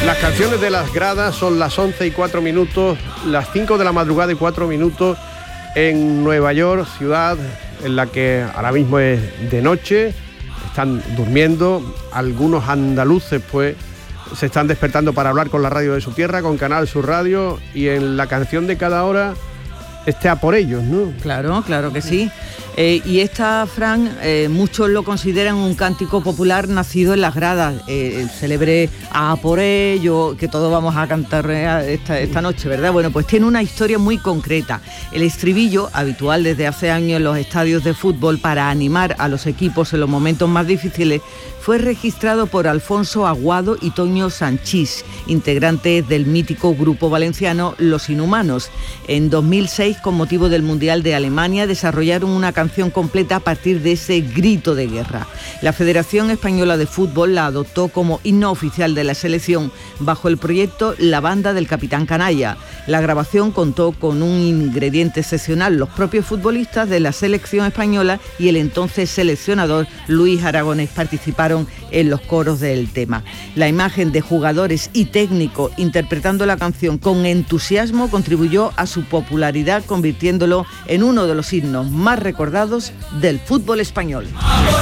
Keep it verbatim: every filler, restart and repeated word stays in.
Las canciones de las gradas son las once y cuatro minutos, las cinco de la madrugada y cuatro minutos en Nueva York, ciudad en la que ahora mismo es de noche, están durmiendo, algunos andaluces pues se están despertando para hablar con la radio de su tierra, con Canal Sur Radio, y en la canción de cada hora esté a por ellos, ¿no? Claro, claro que sí. Eh, y esta, Fran, eh, muchos lo consideran un cántico popular nacido en las gradas, eh, el célebre A por ello, que todos vamos a cantar esta, esta noche, ¿verdad? Bueno, pues tiene una historia muy concreta. El estribillo, habitual desde hace años en los estadios de fútbol para animar a los equipos en los momentos más difíciles, fue registrado por Alfonso Aguado y Toño Sanchís, integrantes del mítico grupo valenciano Los Inhumanos. En dos mil seis, con motivo del Mundial de Alemania, desarrollaron una canción completa a partir de ese grito de guerra. La Federación Española de Fútbol la adoptó como himno oficial de la selección bajo el proyecto La Banda del Capitán Canalla. La grabación contó con un ingrediente excepcional. Los propios futbolistas de la selección española y el entonces seleccionador Luis Aragonés participaron en los coros del tema. La imagen de jugadores y técnicos interpretando la canción con entusiasmo contribuyó a su popularidad, convirtiéndolo en uno de los himnos más recordados del fútbol español.